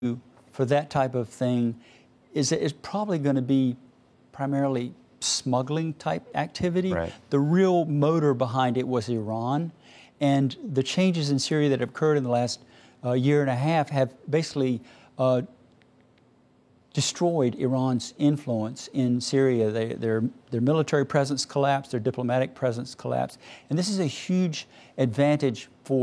for that type of thing is probably going to be primarily smuggling type activity. Right. The real motor behind it was Iran, and the changes in Syria that have occurred in the last year and a half have basically destroyed Iran's influence in Syria. Their military presence collapsed, their diplomatic presence collapsed, and this is a huge advantage for